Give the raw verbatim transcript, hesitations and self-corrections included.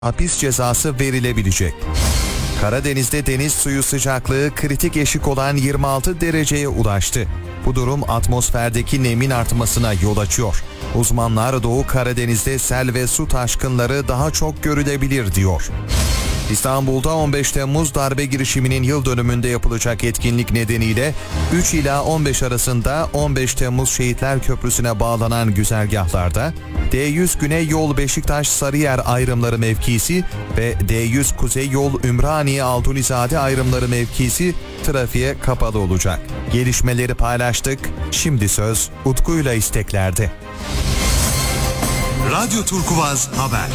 hapis cezası verilebilecek. Karadeniz'de deniz suyu sıcaklığı kritik eşik olan yirmi altı dereceye ulaştı. Bu durum atmosferdeki nemin artmasına yol açıyor. Uzmanlar Doğu Karadeniz'de sel ve su taşkınları daha çok görülebilir diyor. İstanbul'da on beş Temmuz darbe girişiminin yıl dönümünde yapılacak etkinlik nedeniyle üç ila on beş arasında on beş Temmuz Şehitler Köprüsü'ne bağlanan güzergahlarda D yüz Güney Yol Beşiktaş-Sarıyer ayrımları mevkisi ve D yüz Kuzey Yol Ümraniye-Altunizade ayrımları mevkisi trafiğe kapalı olacak. Gelişmeleri paylaştık. Şimdi söz Utku'yla isteklerde. Radyo Turkuvaz Haber.